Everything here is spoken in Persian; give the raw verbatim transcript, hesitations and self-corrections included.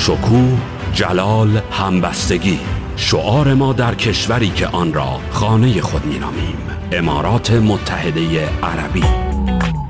شکوه، جلال، همبستگی، شعار ما در کشوری که آن را خانه خود می‌نامیم، امارات متحده عربی.